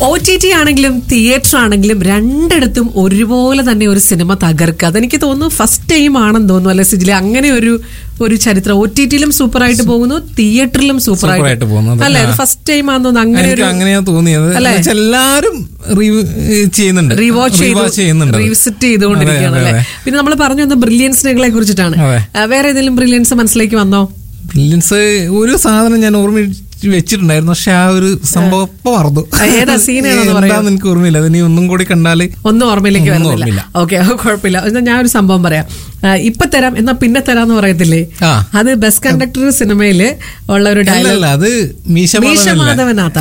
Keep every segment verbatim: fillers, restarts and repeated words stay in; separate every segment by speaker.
Speaker 1: O T T ആണെങ്കിലും theatre ആണെങ്കിലും രണ്ടിടത്തും ഒരുപോലെ തന്നെ ഒരു സിനിമ തകർക്കുക. അതെനിക്ക് തോന്നുന്നു ഫസ്റ്റ് ടൈം ആണെന്ന് തോന്നുന്നു അല്ലെ സിജിലെ? അങ്ങനെ ഒരു ഒരു ചരിത്രം ഒ ടി ടിയിലും സൂപ്പർ ആയിട്ട് പോകുന്നു, തിയേറ്ററിലും സൂപ്പർ ആയിട്ട് പോകുന്നു അല്ലെ? അത് ഫസ്റ്റ് ടൈം ആണെന്ന് തോന്നുന്നു. അങ്ങനെ
Speaker 2: അങ്ങനെയാ തോന്നിയത്. എല്ലാരും ചെയ്യുന്നുണ്ട്,
Speaker 1: റീവാച്ച് ചെയ്യുന്നുണ്ട്, റീവിസിറ്റ് ചെയ്തുകൊണ്ടിരിക്കുകയാണ് അല്ലെ? പിന്നെ നമ്മൾ പറഞ്ഞു വന്ന ബ്രില്യൻസിനെ കുറിച്ചിട്ടാണ്. വേറെ ഏതെങ്കിലും ബ്രില്യൻസ് മനസ്സിലേക്ക് വന്നോ?
Speaker 2: ബ്രില്യൻസ് ഒരു സാധനം ഞാൻ ഓർമ്മ വെച്ചിട്ടുണ്ടായിരുന്നു, പക്ഷെ ആ ഒരു സംഭവം ഇപ്പൊ മറന്നു.
Speaker 1: ഏതാ സീനാണോ
Speaker 2: എനിക്ക് ഓർമ്മയില്ല. അതിനി ഒന്നും കൂടി കണ്ടാല്
Speaker 1: ഒന്നും ഓർമ്മയിലേക്ക് വരുന്നില്ല. ഓക്കെ, കുഴപ്പമില്ല. ഞാൻ ഒരു സംഭവം പറയാം. ഇപ്പൊ തരാം എന്നാ പിന്നെ തരാന്ന് പറയത്തില്ലേ, അത് ബസ് കണ്ടക്ടർ സിനിമയില് ഉള്ള ഒരു ഡയലോഗ്.
Speaker 2: അത്
Speaker 1: മീശമാധവനാഥ.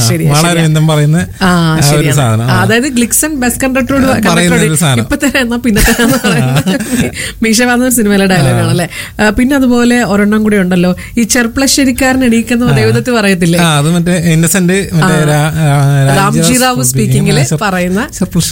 Speaker 1: അതായത് ഗ്ലിക്സൺ ബസ് കണ്ടക്ടറോട് ഇപ്പൊ തരാം എന്നാ പിന്നെ തരാന്ന് പറയുന്നത് മീശമാധവൻ സിനിമയിലെ ഡയലോഗാണ് അല്ലെ? പിന്നെ അതുപോലെ ഒരെണ്ണം കൂടി ഉണ്ടല്ലോ, ഈ ചെർപ്പളശ്ശേരിക്കാരൻ എണീക്കുന്ന ദൈവദത്ത് പറയത്തില്ലേ, രാംജി റാവു സ്പീക്കിങ്ങില് പറയുന്ന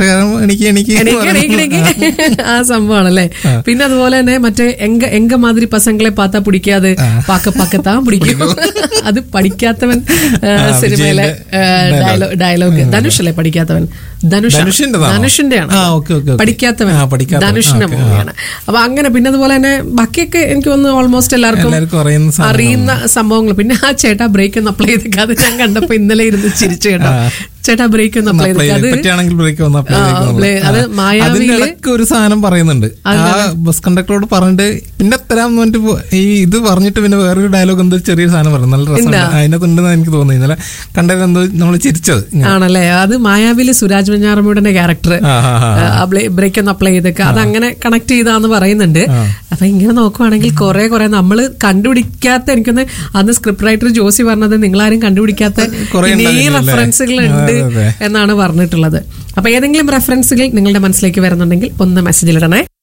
Speaker 1: ആ സംഭവമാണല്ലേ? പിന്നെ അതുപോലെ തന്നെ മറ്റേ എങ്ക എങ്ക മാതിരി പസങ്ങളെ പാത്താ പിടിക്കാതെ പാക്ക പാക്കത്താൻ പിടിക്കും. അത് പഠിക്കാത്തവൻ സിനിമയിലെ ഡയലോഗ്. ധനുഷ് അല്ലേ പഠിക്കാത്തവൻ? ധനുഷ് ധനുഷിന്റെ ആണ് പഠിക്കാത്തവൻ, ധനുഷിന്റെ മൂവിയാണ്. അപ്പൊ അങ്ങനെ. പിന്നെ അതുപോലെ തന്നെ ബാക്കിയൊക്കെ എനിക്ക് തോന്നുന്നു ഓൾമോസ്റ്റ് എല്ലാവർക്കും അറിയുന്ന സംഭവങ്ങൾ. പിന്നെ ആ ചേട്ടാ ബ്രേക്ക് ഒന്ന് അപ്ലൈ ചെയ്തേക്ക്, അത് ഞാൻ കണ്ടപ്പോ ഇന്നലെ ഇരുന്ന് ചിരിച്ചു കേട്ടോ. ചേട്ടാ ബ്രേക്ക് ഒന്ന് അപ്ലൈ ചെയ്തേക്ക്. അത് മായാവിയിലെ
Speaker 2: ഒരു സാധനം പറയുന്നുണ്ട്, ആ ബസ് കണ്ടക്ടറോട് പറഞ്ഞിട്ട് പിന്നെ തരാമെന്ന് പറഞ്ഞിട്ട് ഈ ഇത് പറഞ്ഞിട്ട് പിന്നെ വേറൊരു ഡയലോഗ് എന്തോ ചെറിയൊരു സാധനം പറഞ്ഞു. നല്ല രസം അതിനകത്തുണ്ടെന്ന് എനിക്ക് തോന്നി. ഇന്നലെ കണ്ടത് എന്തോ നമ്മൾ ചിരിച്ചത്
Speaker 1: ആണല്ലേ? അത് മായാവിയില് സുരാജ് വെഞ്ഞാറമ്മൂടെ ക്യാരക്ടർ ബ്രേക്ക് ഒന്ന് അപ്ലൈ ചെയ്തേക്ക്, അത് അങ്ങനെ കണക്ട് ചെയ്താന്ന് പറയുന്നുണ്ട്. അപ്പൊ ഇങ്ങനെ നോക്കുവാണെങ്കിൽ കുറെ കുറെ നമ്മള് കണ്ടുപിടിക്കാത്ത, എനിക്കൊന്ന് അന്ന് സ്ക്രിപ്റ്റ് റൈറ്റർ ജോസി പറഞ്ഞത് നിങ്ങളാരും കണ്ടുപിടിക്കാത്ത ഈ റെഫറൻസുകൾ ഉണ്ട് എന്നാണ് പറഞ്ഞിട്ടുള്ളത്. അപ്പൊ ഏതെങ്കിലും റെഫറൻസുകൾ നിങ്ങളുടെ മനസ്സിലേക്ക് വരുന്നുണ്ടെങ്കിൽ ഒന്ന് മെസ്സേജിൽ ഇടണേ.